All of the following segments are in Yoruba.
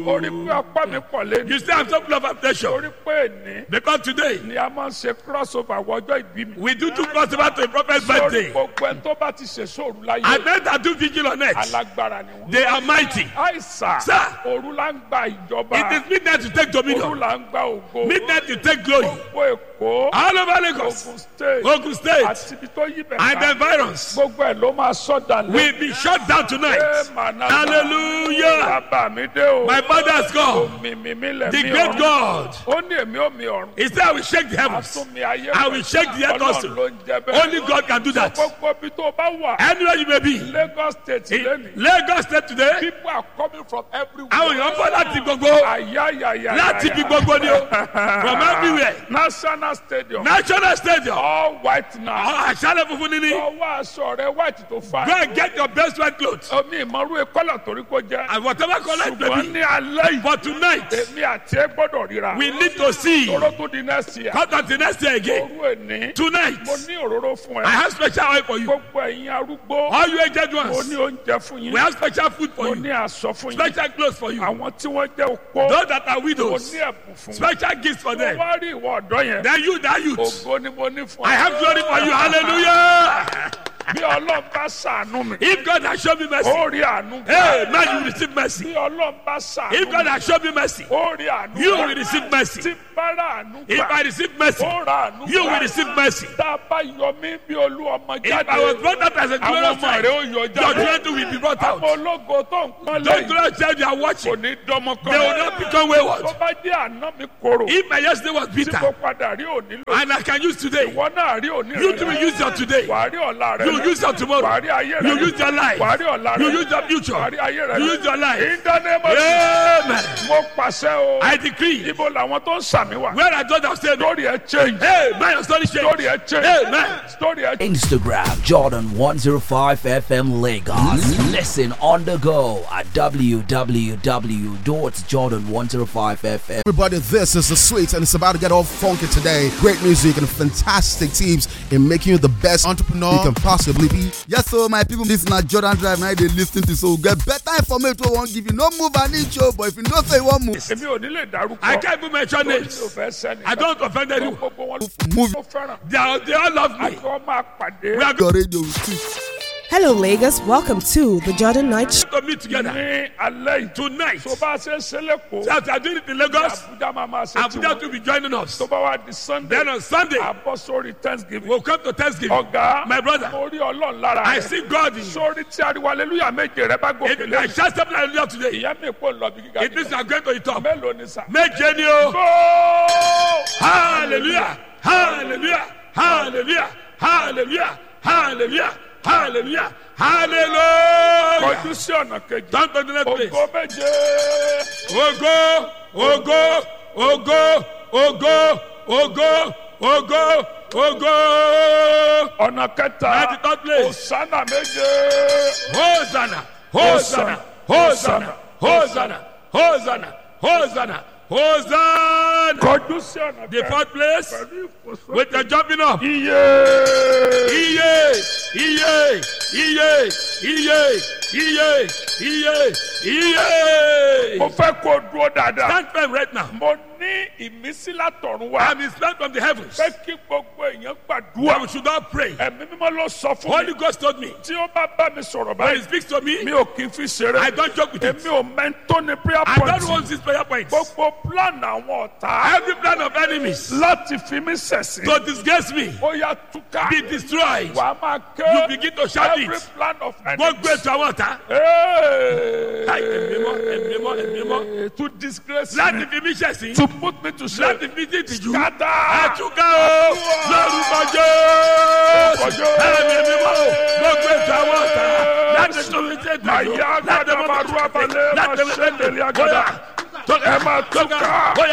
orí pé ọpẹ́ mi pọ̀ lé ní. You say I'm so full of affection. orí pé ní. Because today, ni a máa ń ṣe crossover ọjọ́ ìbí mi. we do crossover to a prophet's birthday. sórí gbogbo ẹni tó bá ti ṣe sóòrù láyé. And men that do vigil on it, alágbára ni wọ́n. they are mighty. àìsàn. Sir. òru la ń gba ìjọba. It is midnight to take òru dominion. la ń gba ògo. Midnight to take glory. gbogbo èkó. All over Lagos, Ogun State. Ogun State, àti ibi tó yí bẹ̀ and the environs gbogbo ẹ̀ ló máa sọ̀dà lé. will be shut down tonight. Hallelujah. bàbá mi dé o. My father has come. mímí lẹ̀ The mí great ọ̀run. God. ó ní èmi ò mi ọ̀run. He said, I will shake the heavens. àtúnmí ayé I will shake the earth also. Ọlọ́run ló ń jẹ́ bẹ́ẹ̀. Only God can do that. gbogbo ibi tó bá wà. Anywhere you may be. Lagos State In lẹ́nu. Lagos State today, people are coming from everywhere. àwọn èèyàn bọ́ láti gbogbo ayayaya. láti ibi gbogbo ni o. From everywhere. National Stadium. National Stadium. all white now. Àṣálẹ̀ funfun níní. ọwọ́ aṣọ rẹ white tó fa. Go and get your best white clothes. omi ìmọ̀rú ekọ́là torí kò jẹ́. And whatever color it may ṣùgbọ́n be. ní alẹ́ yìí. But tonight, èmi àti ẹ gbọ́dọ̀ ríra. we need to see. tóró tó di next year. Come to the next year again. òru èní. Tonight, mo ní òróró fún I ẹ. have special oil for you. gbogbo ẹ̀yin arúgbó. All you aged mo ones, ní oúnjẹ fún yín. we have special food mo for ní you. aṣọ fún yín. Special clothes for you. àwọn tí wọ́n jẹ́ opó. Those that are mo widows, ní ẹ̀bùn fún wọn. special gifts for mo them. wá rí ìwọ ọ̀dọ́ yẹn. Then you, that youth, ògo ni mo ní fún I have glory for you. Hallelujah. bí ọlọ́run bá ṣàánú mi. If God has shown me mercy, ó rí àánú. hey, man, you will receive mercy. bí ọlọ́run bá ṣàánú If God mi. has shown me mercy, ó rí àánú. you will receive mercy. tí bá rà àánú If gbà. I receive mercy, ó rà àánú you gbà. will receive mercy. tá a bá yọ mí bí olú ọmọ If jáde. I was brought out as a àwọn glorious ọmọ child, rẹ̀ ó yọ your jáde. children will be brought out. àwọn ológo tó ń pọ́n Those lẹ́yìn. glorious child you are kò watching, ní dánmọ́ kan. they will not become wayward. tó bá jẹ́ àná mi korò. If my yesterday was tí mo bitter, padà rí òní lò. and I can use today, ìwọ náà rí òní you too will use your today. wàá rí ọ̀la rẹ. You use your tomorrow. wàá rí ayé rẹ. You use your life. wàá rí ọ̀la rẹ. You use your wàá future. rí ayé rẹ. You use your life. in the name of Amen. mo pàṣẹ o. I decree, ibo làwọn tó ń sàmì wà. where I thought I was saying, story ẹ change. hey, man, your story story change. ẹ change. Amen. story ẹ change. Instagram Jordan 105 FM Lagos. Listen on the go at www.jordan105fm. Everybody, this is The Sweets, and it's about to get all funky today. Great music and fantastic teams in making you the best entrepreneur you can possibly be. Yes, so my people, this na Jordan Drive. Now they listen to, so get better information. We won't give you no move an inch, but if you don't say one move, èmi ò ní lè dárúkọ. I can't even mention mi ò names. fẹ́ sẹ́ni. I don't offend anyone. gbogbo wọn move ló fẹ́ràn. They all love me. àjọ máa pàdé. We are your radio too. Hello, Lagos. Welcome to the Jordan Night Show. going to meet together ní alẹ́ yìí. tonight. tó bá ṣe é ṣe lẹ́kọ̀ọ́. So as we are doing it in Lagos, Abuja máa máa ṣe Abuja tiwọn. will be joining us. tó bá wá di Sunday. Then on Sunday, àbọ̀ sórí Thanksgiving. we'll come to Thanksgiving. ọ̀gá My brother, mo rí ọlọ́run lára I rẹ̀. see God in you. sórí tí ariwo aleluya méje rẹ bá gòkè If I lẹ́yìn. shout something hallelujah today, ìyá mi kò lọ bí gíga it means you are going to the top. mélòó ni sà. Méje ni o. Go! Hallelujah! Hallelujah! Hallelujah! Hallelujah! Hallelujah! Hallelujah! Hallelujah! kọjú sí ọ̀nà kejì. Don't go to the next place. ògo méje. Ògo! Ògo! Ògo! Ògo! Ògo! Ògo! Ògo! ọ̀nà kẹta. At the third place. Hosanna méje. Hosanna! Hosanna! Hosanna! Hosanna! Hosanna! Hosanna! Hosanna! kọjú sí ọ̀nà The kẹta. fourth place pẹ̀lú ìfòsókè. with the jumping up. iye. Iye! Iye! Iye! Iye! Iye! Iye! Iye! mo fẹ́ kó o dúró dáadáa. Stand firm right now. mo ní ìmísí látọ̀run wá. I'm inspired from the heavens fẹ́ kí gbogbo èèyàn that gbàdúrà. we should not pray. ẹ̀mí mímọ́ ló sọ fún Holy mi. Ghost told me, tí ó bá bá mi sọ̀rọ̀ when He báyìí. speaks to me, mi ò kì í fi ṣeré. I don't joke with it. èmi ò mẹ́ńtó ní prayer I point. don't want this prayer points. gbogbo plan àwọn ọ̀tá. Every plan of enemies láti fi mí ṣẹ̀sín. to disgrace me, ó yá túká. be destroyed. wà á máa ké. You begin to shout every it. plan of Gbogbo enemies. ètò àwọn ọ̀tá. Hey. Ẹ̀mímọ́. to disgrace Láti me. fi mí ṣẹ̀sín. to put me to shame. Láti fi dí ìtìjú. Scatter. Àtúkà o. Lórúkọ Jésù. Ẹ̀mímọ́. Gbogbo ètò àwọn ọ̀tá. Láti tó fi dí ìtìjú. Màyà gàdá máa rú abalẹ̀ máa ṣe lèlè àgàdà. ẹ máa túká. Bóyá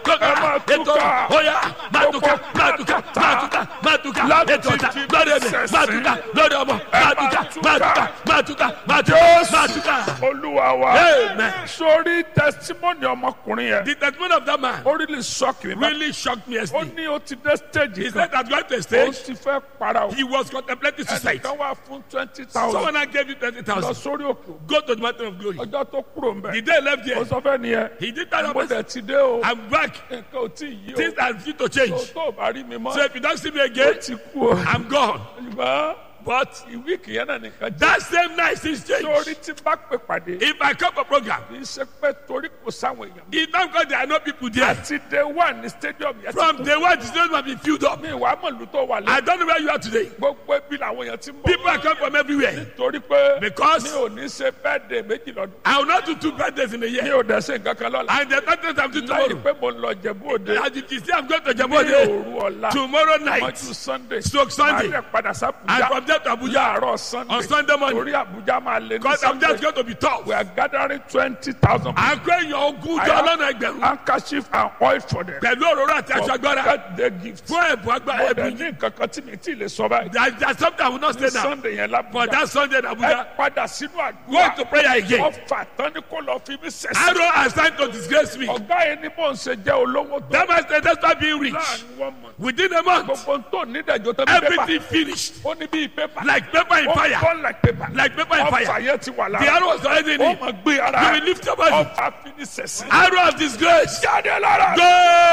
kókà máa ètò túká. óyá màtúkà màtúkà màtúkà màtúkà Láti ètò ọ̀tá fi lórí ẹ̀mí sẹ̀sìn. màtúkà lórí ọmọ màtúkà màtúkà màtúkà màtúkà Jésù màtúkà. Olúwa wa. Amen. Sórí testimony ọmọkùnrin yẹn. The testimony of that man Ó really shock me. really shocked me Ó yesterday. ní ó ti dé stage He kan. said that going to a Ó stage, ti fẹ́ para o. he was contemplating suicide. Ẹnìkan wá fún 20,000. Someone now gave you Lọ 20,000. sórí òkè. Go to the mountain of glory. Ọjọ́ tó kúrò ń The bẹ̀. day he left Ó here, sọ fẹ́ nìyẹn. he did that Mo opposite. dẹ̀ ti dé o. I'm back. Nǹkan ò tí ì yí o. Things are due to Tó change. tó bá rí mi mọ́. So if you don't see me Ó again, ti kú o. I'm gone. Ṣùgbọ́n But ìwíìkì yẹn náà nìkan jẹ́. that same night things Sórí change. tí bá pè pàdé. If I come for program, Kì í ṣe pé torí kò sáwọn èèyàn. it's not because there are no people there. Àti day one ní stadium yẹn. From day one, the stadium has been filled up. Mi ìwà mọ̀lú tó wà I lẹ́yìn. don't know where you are today. Gbogbo ibi làwọn èèyàn ti ń bọ̀. People are coming from everywhere. Torí pé Because mi ò ní ṣe birthday méjì lọ́dún. I will not do 2 birthdays in a Mi year. ò dẹ̀ ṣe nǹkan kan lọ́la. And the birthdays I'm doing Lẹ́yìn tomorrow. pé mo ń lọ Jẹ̀bú Òde. As you can see, I'm going to Ní Jabode òru ọ̀la. tomorrow night. Mọ́jú Sunday. Stroke Sunday. Màá dẹ̀ padà And sábùjá. from there to Abuja Láàárọ̀ Sunday. on Sunday morning. Torí Abuja máa lé ní Because I'm Sunday. just going to be tough. We are gathering 20,000 people. À ń pè yan ogún I jọ have lọ́nà ẹgbẹ̀rún. handkerchief and oil for them. Pẹ̀lú òróró àti aṣọ For agbára. birthday gift. Fún ẹ̀bùn agbára Mo dẹ̀ ẹ̀bùn. ní nǹkan kan tí mi tí ì lè sọ báyìí. There's something I will not say Ní now. Sunday yẹn For lábújá. that Sunday in Ẹ Abuja, padà sínú go àdúrà. to prayer again. Ọfà tán ni kò lọ fi mí sẹ̀sìn. Arrow assigned to disgrace me. Ọ̀gá yẹn ni mò ń ṣe jẹ́ olówó tó. That man said, despite being rich, Láàrin one month. within a month, Gbogbo tó nídàjọ́ tó bí pépà. everything finished. Ó ní bí pépà. Like paper in Ó fire. burn like paper. Like paper in Ọfà fire. yẹn ti wà The lára. arrow was already in Ó it. máa gbé ara. You will lift your body. Ọfà fi ní sẹ̀sìn. Arrow of disgrace. Jáde lára. Go!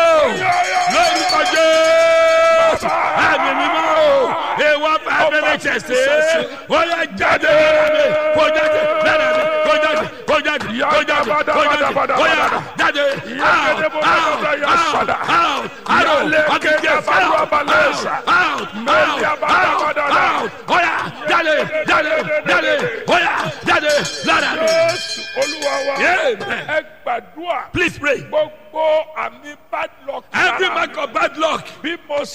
Lórúkọ Jésù. Àmì mímọ́ o. Èèwọ̀ fàbẹ̀rẹ̀ ṣẹ̀ṣẹ̀. Ó yá jáde lára mi. Kó jáde lára mi. Kó jáde. Kó jáde. Kó jáde. Kó jáde. Ó yá jáde. Out. Out. Out. Out. Arrow of disgrace. Out. Out. Out. Out. Out. Ó yá jáde. Jáde. Jáde. Ó yá jáde lára mi. Jésù Olúwa wa. Amen. Ẹ gbàdúrà. Please pray. Gbogbo àmì bad luck. Every lára mark mi. of bad luck. Bí mo